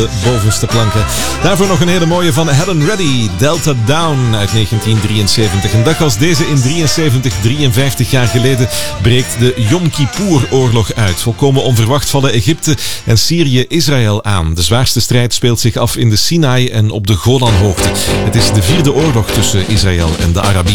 De bovenste planken. Daarvoor nog een hele mooie van Helen Reddy, Delta Down uit 1973. Een dag als deze in 73, 53 jaar geleden, breekt de Yom Kippur-oorlog uit. Volkomen onverwacht vallen Egypte en Syrië Israël aan. De zwaarste strijd speelt zich af in de Sinaï en op de Golanhoogte. Het is de 4e oorlog tussen Israël en de Arabieren.